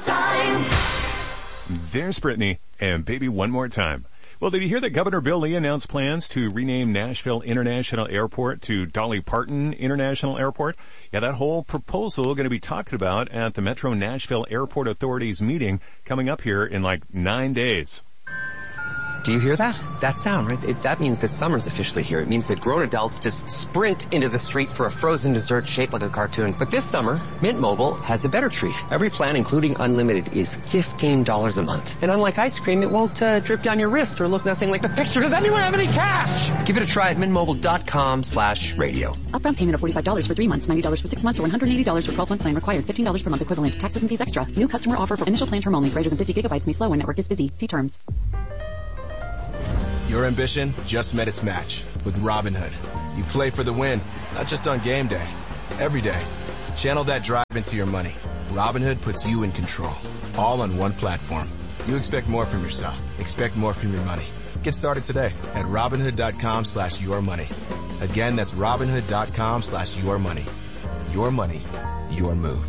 time. There's Brittany and Baby One More Time. Well, did you hear that Governor Bill Lee announced plans to rename Nashville International Airport to Dolly Parton International Airport? Yeah, that whole proposal going to be talked about at the Metro Nashville Airport Authority's meeting coming up here in like 9 days. Do you hear that? That sound, right? That means that summer's officially here. It means that grown adults just sprint into the street for a frozen dessert shaped like a cartoon. But this summer, Mint Mobile has a better treat. Every plan, including unlimited, is $15 a month. And unlike ice cream, it won't drip down your wrist or look nothing like the picture. Does anyone have any cash? Give it a try at mintmobile.com/radio. Upfront payment of $45 for 3 months, $90 for 6 months, or $180 for 12-month plan required. $15 per month equivalent. Taxes and fees extra. New customer offer for initial plan term only. Greater than 50 gigabytes may slow when network is busy. See terms. Your ambition just met its match with Robinhood. You play for the win, not just on game day. Every day. Channel that drive into your money. Robinhood puts you in control. All on one platform. You expect more from yourself. Expect more from your money. Get started today at Robinhood.com/yourmoney. Again, that's Robinhood.com/yourmoney. Your money, your move.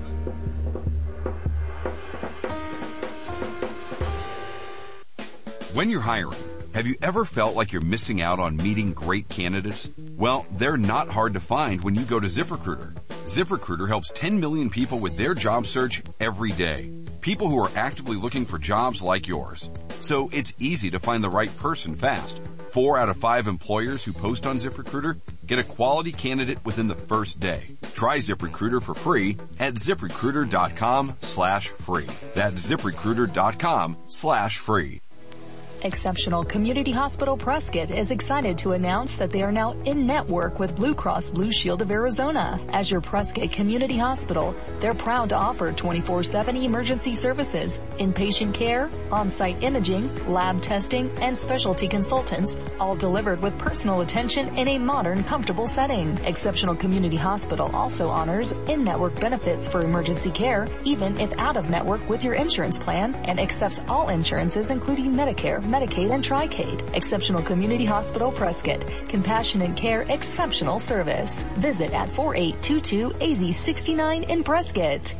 When you're hiring, have you ever felt like you're missing out on meeting great candidates? Well, they're not hard to find when you go to ZipRecruiter. ZipRecruiter helps 10 million people with their job search every day. People who are actively looking for jobs like yours. So it's easy to find the right person fast. 4 out of 5 employers who post on ZipRecruiter get a quality candidate within the first day. Try ZipRecruiter for free at ZipRecruiter.com/free. That's ZipRecruiter.com/free. Exceptional Community Hospital Prescott is excited to announce that they are now in network with Blue Cross Blue Shield of Arizona. As your Prescott Community Hospital, they're proud to offer 24/7 emergency services, inpatient care, on-site imaging, lab testing, and specialty consultants, all delivered with personal attention in a modern, comfortable setting. Exceptional Community Hospital also honors in-network benefits for emergency care, even if out-of-network with your insurance plan, and accepts all insurances including Medicare, Medicaid, and Tricade. Exceptional Community Hospital Prescott. Compassionate care, exceptional service. Visit at 4822 AZ69 in Prescott.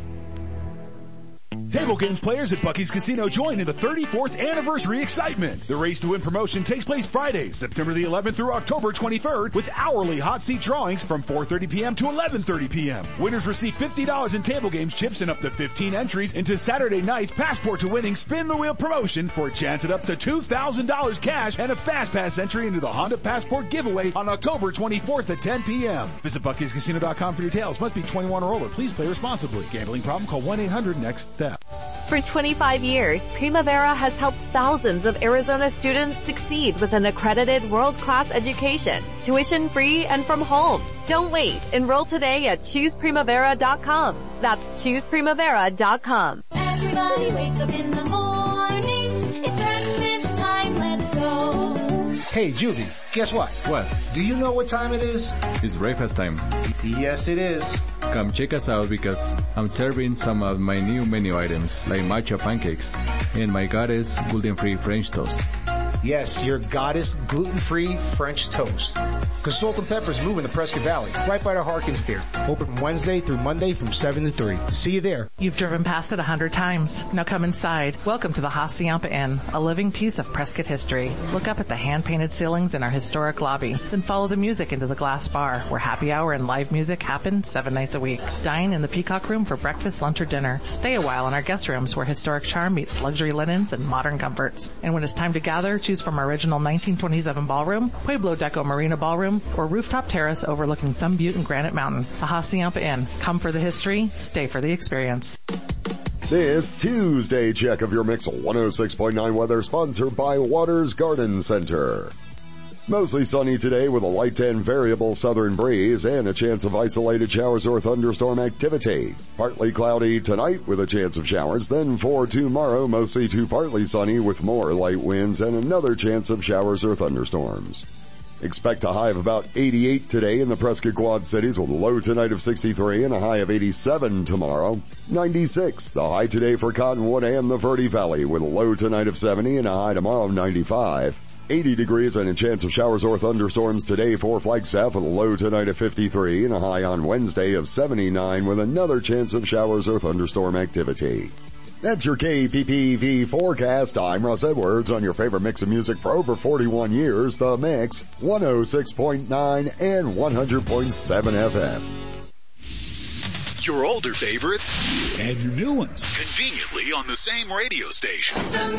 Table games players at Buc-ee's Casino join in the 34th anniversary excitement. The Race to Win promotion takes place Friday, September the 11th through October 23rd with hourly hot seat drawings from 4:30 p.m. to 11:30 p.m. Winners receive $50 in table games chips and up to 15 entries into Saturday night's Passport to Winning Spin the Wheel promotion for a chance at up to $2,000 cash and a Fast Pass entry into the Honda Passport giveaway on October 24th at 10 p.m. Visit Buc-ee'sCasino.com for details. Must be 21 or older. Please play responsibly. Gambling problem? Call 1-800-NEXT-STEP. For 25 years, Primavera has helped thousands of Arizona students succeed with an accredited world-class education, tuition-free and from home. Don't wait. Enroll today at ChoosePrimavera.com. That's ChoosePrimavera.com. Everybody wake up in the morning. It's breakfast time. Let's go. Hey, Judy, guess what? What? Do you know what time it is? It's breakfast time. Yes, it is. Come check us out because I'm serving some of my new menu items like matcha pancakes and my goddess gluten-free French toast. Yes, your goddess gluten-free French toast. Because Salt and Pepper's moving to Prescott Valley, right by the Harkins Theater. Open from Wednesday through Monday from 7 to 3. See you there. You've driven past it 100 times. Now come inside. Welcome to the Hacienda Inn, a living piece of Prescott history. Look up at the hand-painted ceilings in our historic lobby. Then follow the music into the glass bar, where happy hour and live music happen 7 nights a week. Dine in the Peacock Room for breakfast, lunch, or dinner. Stay a while in our guest rooms, where historic charm meets luxury linens and modern comforts. And when it's time to gather, choose from our original 1927 ballroom, Pueblo Deco Marina Ballroom, or rooftop terrace overlooking Thumb Butte and Granite Mountain. The Hacienda Inn. Come for the history, stay for the experience. This Tuesday check of your Mix 106.9 weather sponsored by Waters Garden Center. Mostly sunny today with a light to variable southern breeze and a chance of isolated showers or thunderstorm activity. Partly cloudy tonight with a chance of showers. Then for tomorrow, mostly to partly sunny with more light winds and another chance of showers or thunderstorms. Expect a high of about 88 today in the Prescott Quad Cities with a low tonight of 63 and a high of 87 tomorrow. 96, the high today for Cottonwood and the Verde Valley with a low tonight of 70 and a high tomorrow of 95. 80 degrees and a chance of showers or thunderstorms today for Flagstaff with a low tonight of 53 and a high on Wednesday of 79 with another chance of showers or thunderstorm activity. That's your KPPV forecast. I'm Russ Edwards on your favorite mix of music for over 41 years. The Mix, 106.9 and 100.7 FM. Your older favorites and your new ones conveniently on the same radio station.